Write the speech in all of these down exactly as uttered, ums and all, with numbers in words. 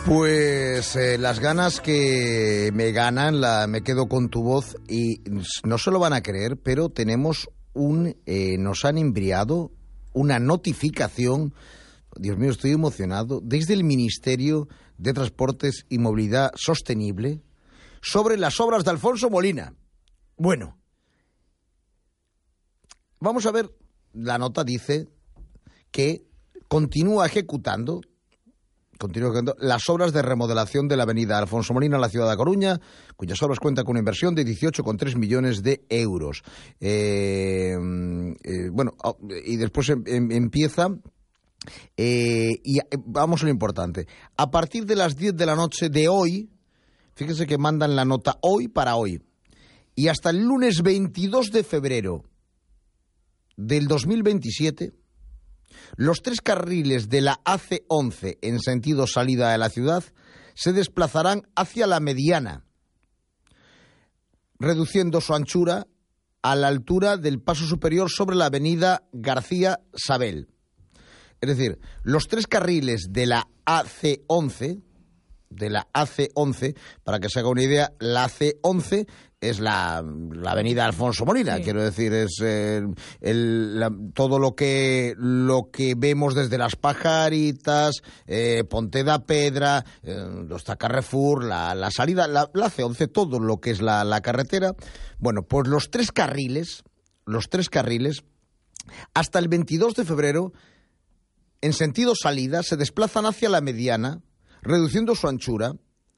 Pues eh, las ganas que me ganan, la, me quedo con tu voz y no se lo van a creer, pero tenemos un, eh, nos han enviado una notificación, Dios mío, estoy emocionado, desde el Ministerio de Transportes y Movilidad Sostenible sobre las obras de Alfonso Molina. Bueno, vamos a ver, la nota dice que continúa ejecutando Continúo ejecutando las obras de remodelación de la avenida Alfonso Molina en la ciudad de Coruña, cuyas obras cuentan con una inversión de dieciocho coma tres millones de euros. Eh, eh, bueno, y después em, em, empieza, eh, y vamos a lo importante. A partir de las diez de la noche de hoy, fíjense que mandan la nota hoy para hoy, y hasta el lunes veintidós de febrero del dos mil veintisiete, los tres carriles de la A C once en sentido salida de la ciudad se desplazarán hacia la mediana, reduciendo su anchura a la altura del paso superior sobre la avenida García Sabel. Es decir, los tres carriles de la A C once, de la A C once, para que se haga una idea, la A C once es la, la avenida Alfonso Molina, sí. Quiero decir, es eh, el, la, todo lo que lo que vemos desde las Pajaritas, eh, Ponte da Pedra, eh, hasta Carrefour, la, la salida, la, la A C once, todo lo que es la, la carretera. Bueno, pues los tres carriles, los tres carriles, hasta el veintidós de febrero, en sentido salida, se desplazan hacia la mediana, reduciendo su anchura,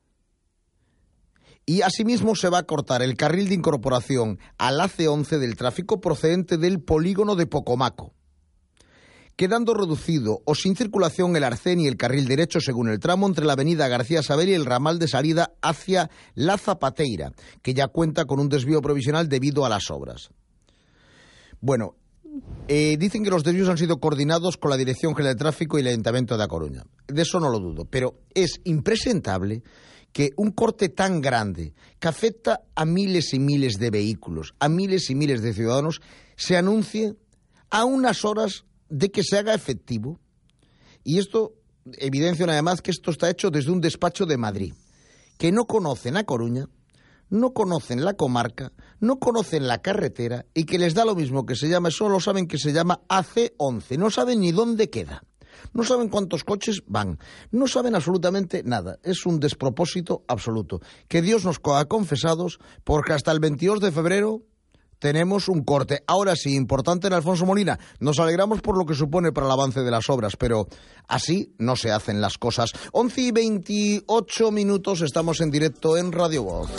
y asimismo se va a cortar el carril de incorporación al A C once del tráfico procedente del polígono de Pocomaco, quedando reducido o sin circulación el arcén y el carril derecho según el tramo entre la avenida García Sabel y el ramal de salida hacia La Zapateira, que ya cuenta con un desvío provisional debido a las obras. Bueno, eh, dicen que los desvíos han sido coordinados con la Dirección General de Tráfico y el Ayuntamiento de A Coruña. De eso no lo dudo, pero es impresentable que un corte tan grande, que afecta a miles y miles de vehículos, a miles y miles de ciudadanos, se anuncie a unas horas de que se haga efectivo. Y esto evidencia una vez más que esto está hecho desde un despacho de Madrid, que no conocen a Coruña, no conocen la comarca, no conocen la carretera y que les da lo mismo que se llama, solo saben que se llama A C once, no saben ni dónde queda. No saben cuántos coches van, no saben absolutamente nada. Es un despropósito absoluto. Que Dios nos coja confesados, porque hasta el veintidós de febrero tenemos un corte. Ahora sí, importante en Alfonso Molina. Nos alegramos por lo que supone para el avance de las obras, pero así no se hacen las cosas. once y veintiocho minutos, estamos en directo en Radio Voz.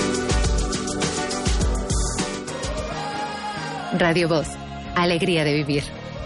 Radio Voz, alegría de vivir.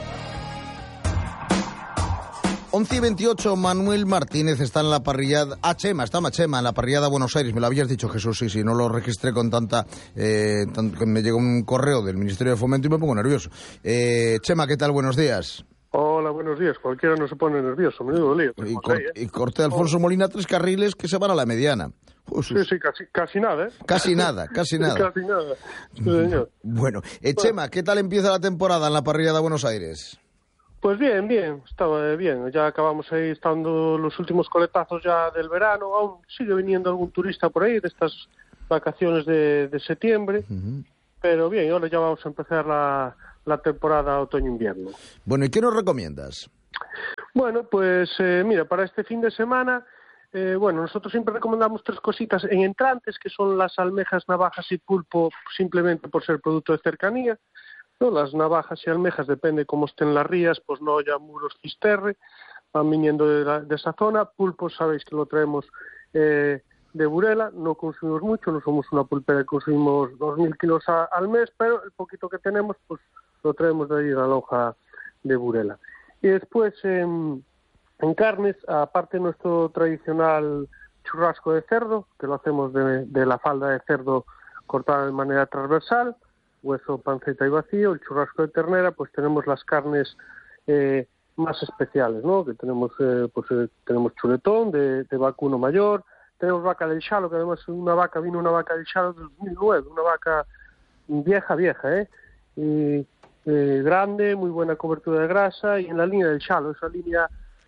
once y veintiocho, Manuel Martínez está en la parrillada. Ah, Chema, está Chema en la parrillada Buenos Aires. Me lo habías dicho, Jesús, sí, sí, no lo registré con tanta... Eh, tan, me llegó un correo del Ministerio de Fomento y me pongo nervioso. Eh, Chema, ¿qué tal? Buenos días. Hola, buenos días. Cualquiera no se pone nervioso, menudo lío. Y, cor ahí, ¿eh? y corte de Alfonso Molina, tres carriles que se van a la mediana. Uf, sí, sí, casi, casi nada, ¿eh? Casi nada, casi nada. Casi nada, sí, señor. Bueno, eh, Chema, ¿qué tal empieza la temporada en la parrillada Buenos Aires? Pues bien, bien, estaba bien. Ya acabamos ahí estando los últimos coletazos ya del verano. Aún sigue viniendo algún turista por ahí de estas vacaciones de, de septiembre. Uh-huh. Pero bien, ahora ya vamos a empezar la, la temporada otoño-invierno. Bueno, ¿y qué nos recomiendas? Bueno, pues eh, mira, para este fin de semana, eh, bueno, nosotros siempre recomendamos tres cositas en entrantes, que son las almejas, navajas y pulpo, simplemente por ser producto de cercanía. No, las navajas y almejas, depende cómo estén las rías, pues no ya muros cisterre, van viniendo de, la, de esa zona. Pulpos, sabéis que lo traemos eh, de Burela, no consumimos mucho, no somos una pulpera que consumimos dos mil kilos a, al mes, pero el poquito que tenemos, pues lo traemos de ahí de la lonja de Burela. Y después, eh, en carnes, aparte de nuestro tradicional churrasco de cerdo, que lo hacemos de, de la falda de cerdo cortada de manera transversal, hueso, panceta y vacío, el churrasco de ternera, pues tenemos las carnes eh, más especiales, ¿no? Que tenemos eh, pues eh, tenemos chuletón de, de vacuno mayor, tenemos vaca del Xalo, que además una vaca, vino una vaca del Xalo de dos mil nueve, una vaca vieja, vieja, ¿eh? Y eh, grande, muy buena cobertura de grasa, y en la línea del Xalo, esa línea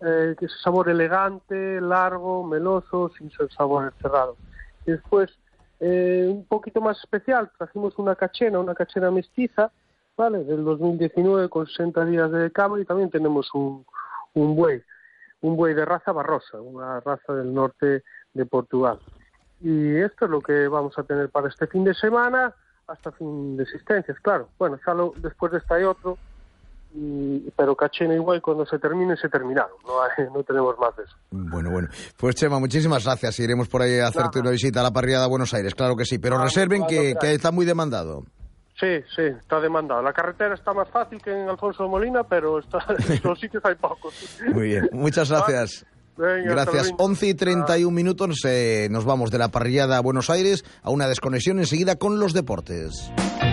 eh, que es sabor elegante, largo, meloso, sin ser sabor cerrado. Y después, eh, un poquito más especial, trajimos una cachena, una cachena mestiza, ¿vale? Del dos mil diecinueve con sesenta días de cama, y también tenemos un, un buey, un buey de raza barrosa, una raza del norte de Portugal. Y esto es lo que vamos a tener para este fin de semana, hasta fin de existencias, claro. Bueno, ya lo, después de esta hay otro, y, pero cachena igual, cuando se termine, se terminaron, no, hay, no tenemos más de eso. Bueno, bueno. Pues Chema, muchísimas gracias, iremos por ahí a hacerte Nada. una visita a la parrilla de Buenos Aires, claro que sí, pero ah, reserven que, que está muy demandado. Sí, sí, está demandado. La carretera está más fácil que en Alfonso de Molina, pero está, en los sitios hay pocos. Muy bien, muchas gracias. Venga, gracias. once y treinta y un minutos, eh, nos vamos de la parrillada a Buenos Aires a una desconexión enseguida con los deportes.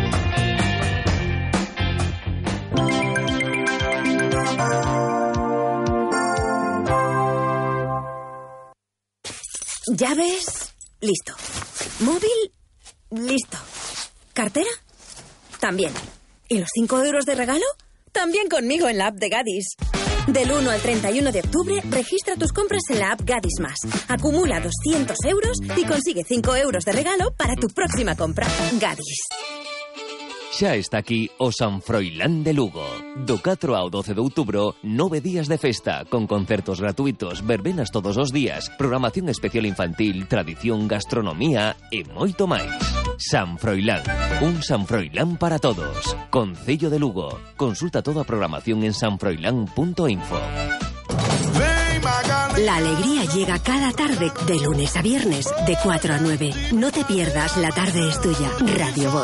Llaves, listo. Móvil, listo. ¿Cartera? También. ¿Y los cinco euros de regalo? También conmigo en la app de Gadis. Del uno al treinta y uno de octubre, registra tus compras en la app Gadis Más. Acumula doscientos euros y consigue cinco euros de regalo para tu próxima compra. Gadis. Xa está aquí o San Froilán de Lugo. Do catro ao doce de outubro, nove días de festa, con concertos gratuitos, verbenas todos os días, programación especial infantil, tradición, gastronomía e moito máis. San Froilán, un San Froilán para todos. Concello de Lugo. Consulta toda a programación en san froilán punto info. La alegría llega cada tarde, de lunes a viernes, de cuatro a nueve. No te pierdas La Tarde es Tuya, Radio Voz.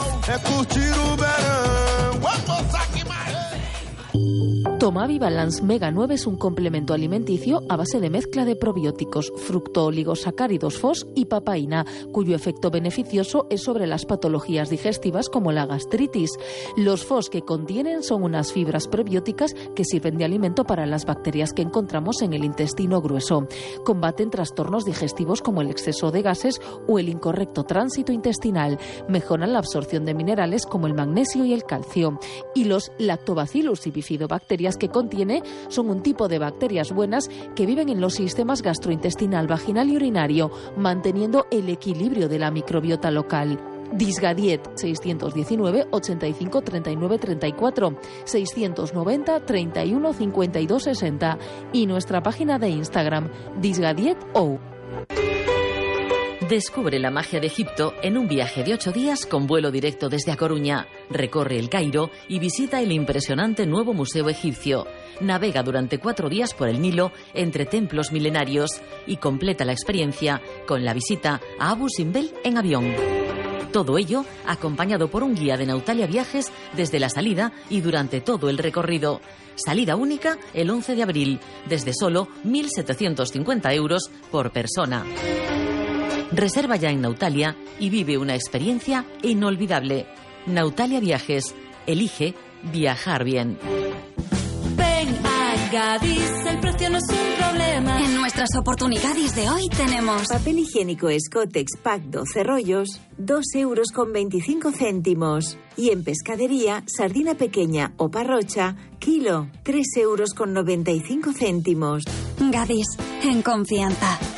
Tomavi Balance Mega nueve es un complemento alimenticio a base de mezcla de probióticos, fructooligosacáridos F O S y papaína, cuyo efecto beneficioso es sobre las patologías digestivas como la gastritis. Los F O S que contienen son unas fibras prebióticas que sirven de alimento para las bacterias que encontramos en el intestino grueso. Combaten trastornos digestivos como el exceso de gases o el incorrecto tránsito intestinal. Mejoran la absorción de minerales como el magnesio y el calcio. Y los lactobacillus y bifidobacterias que contiene son un tipo de bacterias buenas que viven en los sistemas gastrointestinal, vaginal y urinario, manteniendo el equilibrio de la microbiota local. Disgadiet seiscientos diecinueve, ochenta y cinco, treinta y nueve, treinta y cuatro, seiscientos noventa, treinta y uno, cincuenta y dos, sesenta y nuestra página de Instagram Disgadiet O. Descubre la magia de Egipto en un viaje de ocho días con vuelo directo desde A Coruña. Recorre el Cairo y visita el impresionante nuevo museo egipcio. Navega durante cuatro días por el Nilo entre templos milenarios y completa la experiencia con la visita a Abu Simbel en avión. Todo ello acompañado por un guía de Nautalia Viajes desde la salida y durante todo el recorrido. Salida única el once de abril, desde solo mil setecientos cincuenta euros por persona. Reserva ya en Nautalia y vive una experiencia inolvidable. Nautalia Viajes. Elige viajar bien. Ven a Gadis, el precio no es un problema. En nuestras oportunidades de hoy tenemos papel higiénico Scottex Pack doce rollos, dos euros con veinticinco céntimos. Y en pescadería, sardina pequeña o parrocha, kilo, tres euros con noventa y cinco céntimos. Gadis, en confianza.